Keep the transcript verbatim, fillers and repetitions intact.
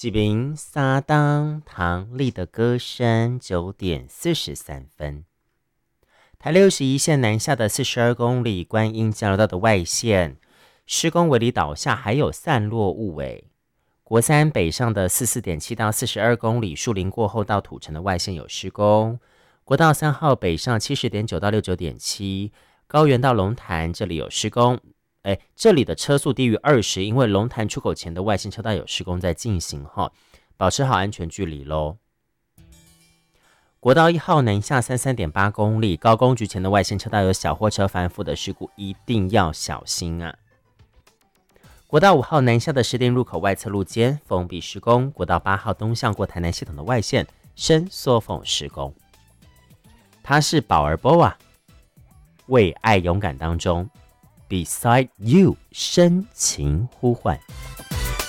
启明撒当唐丽的歌声九点四十三分。台六十一线南下的四十二公里观音交流道的外线施工围篱倒下，还有散落物尾。国三北上的四十四点七到四十二公里树林过后到土城的外线有施工。国道三号北上七十点九到六十九点七，高原到龙潭这里有施工。哎，这里的车速低于二十，因为龙潭出口前的外线车道有施工在进行哈，保持好安全距离咯。国道一号南下三十三点八公里，高工局前的外线车道有小货车翻覆的事故，一定要小心啊。国道五号南下的石碇入口外侧路肩封闭施工，国道八号东向过台南系统的外线伸缩缝施工。他是宝儿波啊，为爱勇敢当中 Beside You 深情呼唤。